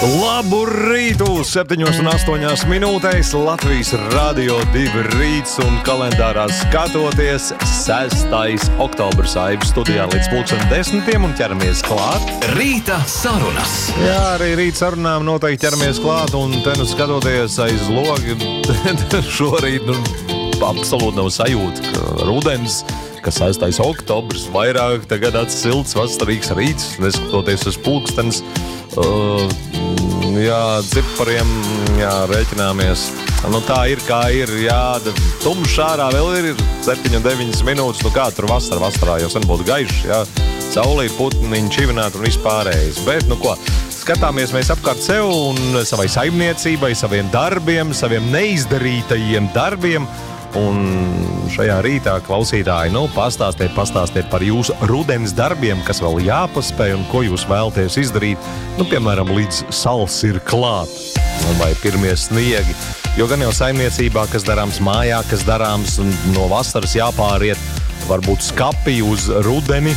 Labu rītu! 7,8 minūtēs Latvijas Radio 2 rīts un kalendārā skatoties 6. oktobrs Aibas studijā līdz 10:00 un ķeramies klāt. Rīta sarunas. Jā, arī rīta sarunām noteikti ķeramies klāt un te nu skatoties aiz logi šorīt absolūti nav sajūta, ka rudens, ka 6. oktobrs vairāk tagad silts vasarīgs rīts, neskatoties uz pulkstenes. Cipariem, rēķināmies. Tā ir, kā ir, tumšs ārā vēl ir 7-9 minūtes, kā tur vasarā jau sen būtu gaišs, saulīt, putniņi, čivināt un vispārējais. Bet, skatāmies mēs apkārt sev un savai saimniecībai, saviem darbiem, saviem neizdarītajiem darbiem. Un šajā rītā klausītāji, pastāstiet par jūsu rudens darbiem, kas vēl jāpaspēj un ko jūs vēlaties izdarīt, piemēram, līdz sals ir klāt, vai pirmie sniegi. Jo gan jau saimniecībā, kas darāms mājā, kas darāms un no vasaras jāpāriet, varbūt skapī uz rudeni,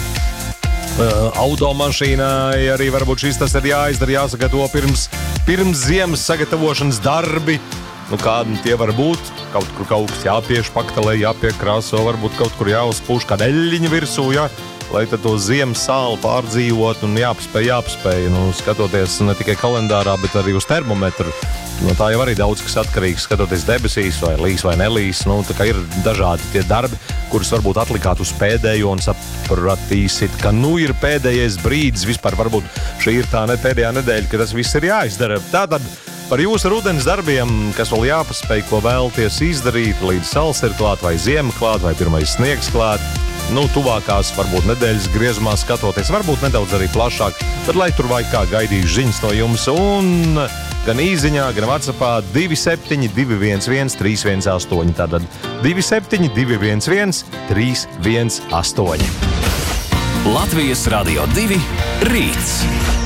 automašīnai arī varbūt šis tas ir jāizdara, jāsagatavo pirms ziemas sagatavošanas darbi. Kādi tie var būt? Kaut kur kaut kas jāpieš paktelē, jāpiekrāso, varbūt kaut kur jāuzpūš kāda eļļiņa virsū, lai tad to ziemas sāli pārdzīvot un jāpaspēj. Skatoties ne tikai kalendārā, bet arī uz termometru. Tā jau arī daudz kas atkarīgs, skatoties debesīs, vai līs vai nelīs. Tā kā ir dažādi tie darbi, kurus varbūt atlikāt uz pēdējo un sapratīsit, ka ir pēdējais brīdis, vispār varbūt šī ir tā pēdējā nedēļa, ka tas viss ir jāizdara. Tātad par jūsu rudens darbiem, kas vēl jāpaspēj, ko vēlaties izdarīt, līdz sals ir klāt, vai ziema klāt, vai pirmais sniegs klāt. Tuvākās varbūt nedēļas griezumā skatoties, varbūt nedaudz arī plašāk, bet lai tur vai kā gaidīšu ziņas no jums. Un gan īziņā, gan WhatsAppā 27 211 318. Tātad 27 211 318. Latvijas Radio 2 rīts.